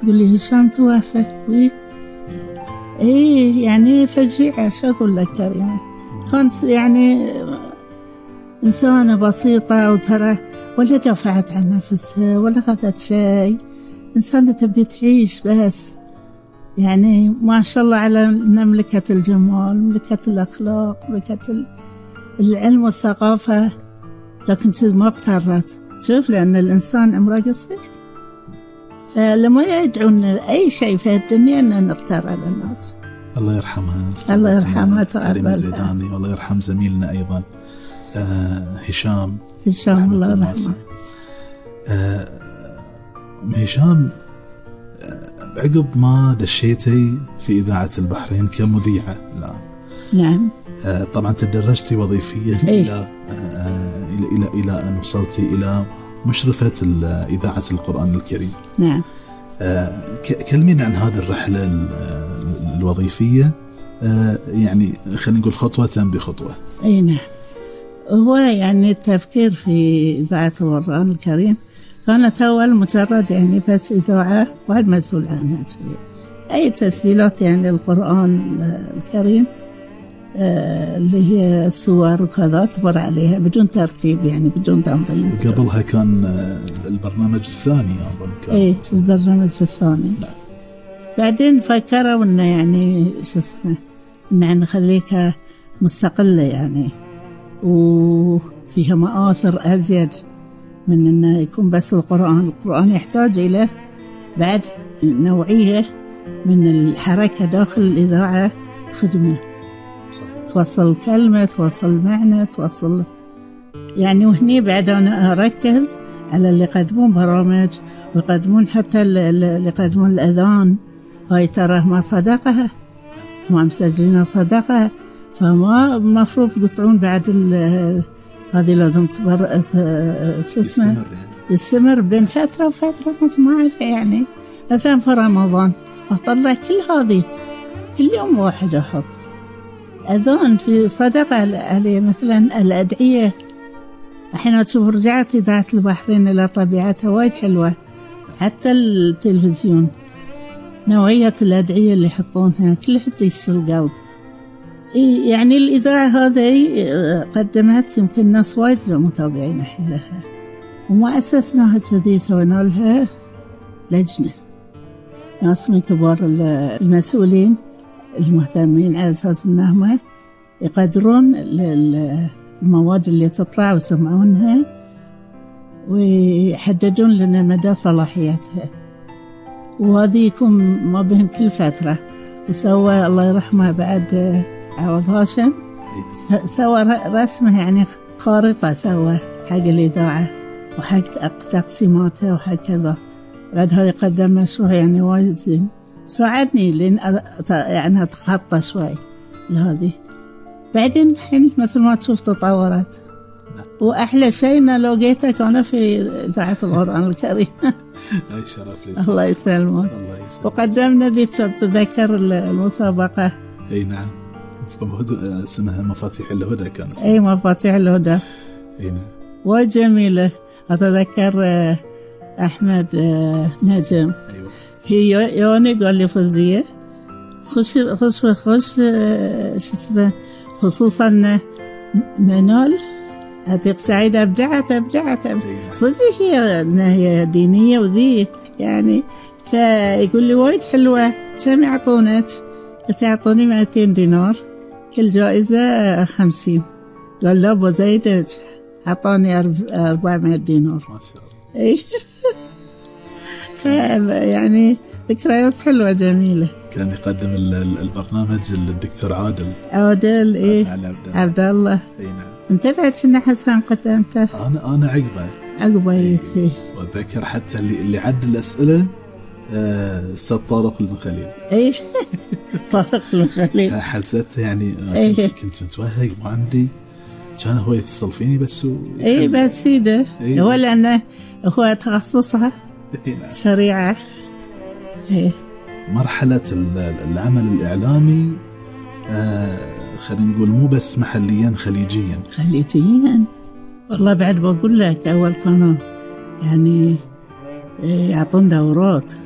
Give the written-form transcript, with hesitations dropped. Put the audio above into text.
تقول لي هشام توفى. إيه يعني فجيعة، شو أقول لك كريمة. كنت يعني إنسانة بسيطة، وترى ولا دافعت عن نفسها ولا أخذت شيء، إنسانة تبي تعيش بس. يعني ما شاء الله على ملكة الجمال، ملكة الأخلاق، ملكة العلم والثقافة، لكن ما اغترت. شوف، لأن الإنسان عمره قصير، فلما يدعون أي شيء في الدنيا أن نغتر على الناس. الله يرحمها، الله يرحمها كريمة زيداني، والله يرحم زميلنا أيضا هشام الله يرحمه. هشام، عقب ما دشيتي في إذاعة البحرين كمذيعة الآن، نعم، طبعا تدرجتي وظيفيا إلى أن وصلتي إلى مشرفة إذاعة القرآن الكريم. نعم. كلمينا عن هذه الرحلة الوظيفية، يعني خلينا نقول خطوة بخطوة. أي نعم. هو يعني التفكير في إذاعة القرآن الكريم كانت أول مجرد يعني بس إذاعة واحد مسؤول عنها، أي تسجيلات يعني القرآن الكريم اللي هي السور وكذا تمر عليها بدون ترتيب، يعني بدون تنظيم. قبلها كان البرنامج الثاني كان. ايه، البرنامج الثاني. نعم. بعدين فكروا انه يعني شو اسمه، ان نخليها مستقلة يعني، وفيها مآثر أزيد من انه يكون بس القرآن يحتاج إلى بعد نوعية من الحركة داخل الإذاعة، خدمة توصل كلمة، توصل معنى، توصل يعني. وهني بعد أنا أركز على اللي يقدمون برامج، ويقدمون حتى اللي يقدمون الأذان، هاي ترى ما صدقها، ما مسجلين صدقها، فما مفروض يقطعون بعد هذه لازم يستمر بين فترة وفترة ما يعني. مثلا في رمضان أطلع كل هذه، كل يوم واحد أحط أذان في صدقة عليه. مثلا الأدعية، الحين أشوف رجعت إذاعة البحرين إلى طبيعتها وايد حلوة، حتى التلفزيون نوعية الأدعية اللي يحطونها كلها تيس القلب. يعني الإذاعة هذه قدمت يمكن ناس وايد متابعين لها، وما أسسناها كذي، سوينا لها لجنة، ناس من كبار المسؤولين المهتمين، على أساس أنهم يقدرون المواد اللي تطلع ويسمعونها ويحددون لنا مدى صلاحيتها، وهذه يكون ما بين كل فترة. وسوى الله يرحمه بعد عوض هاشم، سوى رسمه يعني خارطة، سوى حق الإذاعة وحق تقسيماتها وحق كذا. بعد هذا قدم مشروع يعني وايد زين، ساعدني لين يعني أتخطى شوي لهذه. بعدين الحين مثل ما تشوف تطورت، وأحلى شيء إن لقيتك أنا في إذاعة القرآن الكريم. أي شرف لي. الله يسلمك. وقدمنا ذي تذكر المسابقة. أي نعم، اسمها مفاتيح الهدى كان اسمها. أي مفاتيح الهدى. أي نعم. وجميلة. أتذكر أحمد نجم. أيوة. هي يوني قال لي فوزية خش شو اسمه، خصوصا منال عتيق سعيد أبدعت صدق، هي دينية وذي يعني. فيقول لي وايد حلوة، كم يعطونك؟ قلت يعطوني 200 دينار، كل جائزة 50. قال لا بزيدك، عطاني 400 دينار. ما شاء الله. يعني ذكريات حلوة جميلة. كان يقدم البرنامج الدكتور عادل عبد الله. اي نعم. انت بعد كنا حسن قدمته. انا عقبه يتي. واتذكر حتى اللي عد الاسئله استاذ طارق المخليل. اي طارق المخليل. حسيت يعني كنت متوهق ما عندي، كان هو يتصل فيني بس اي بس سيده هو لانه هو تخصصها شريعه. مرحلة العمل الإعلامي خلينا نقول مو بس محليا، خليجيا. والله بعد بقول لك أول كانوا يعني يعطون دورات